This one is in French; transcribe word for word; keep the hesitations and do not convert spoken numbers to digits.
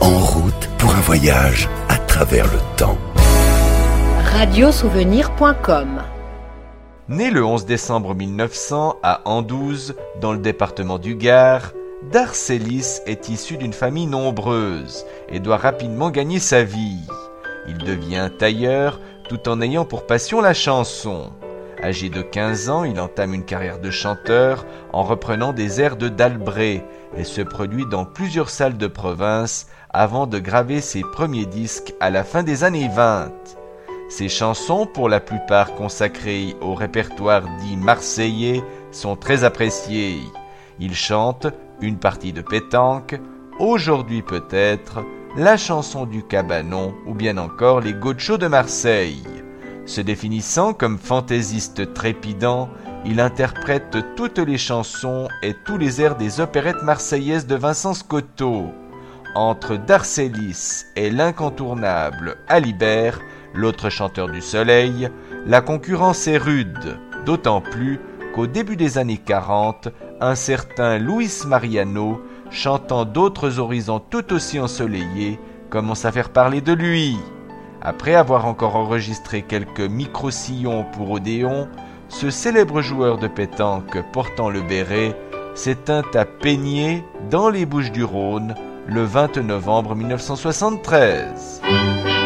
En route pour un voyage à travers le temps. radio souvenir point com. Né le onze décembre mille neuf cents à Anduze, dans le département du Gard, Darcélis est issu d'une famille nombreuse et doit rapidement gagner sa vie. Il devient tailleur tout en ayant pour passion la chanson. Âgé de quinze ans, il entame une carrière de chanteur en reprenant des airs de Dalbré et se produit dans plusieurs salles de province avant de graver ses premiers disques à la fin des années vingt. Ses chansons, pour la plupart consacrées au répertoire dit marseillais, sont très appréciées. Il chante une partie de pétanque, aujourd'hui peut-être, la chanson du cabanon ou bien encore les gauchos de Marseille. Se définissant comme fantaisiste trépidant, il interprète toutes les chansons et tous les airs des opérettes marseillaises de Vincent Scotto. Entre Darcélis et l'incontournable Alibert, l'autre chanteur du Soleil, la concurrence est rude, d'autant plus qu'au début des années quarante, un certain Luis Mariano, chantant d'autres horizons tout aussi ensoleillés, commence à faire parler de lui. Après avoir encore enregistré quelques micro-sillons pour Odéon, ce célèbre joueur de pétanque portant le béret s'éteint à Peigné, dans les Bouches-du-Rhône, le vingt novembre mille neuf cent soixante-treize.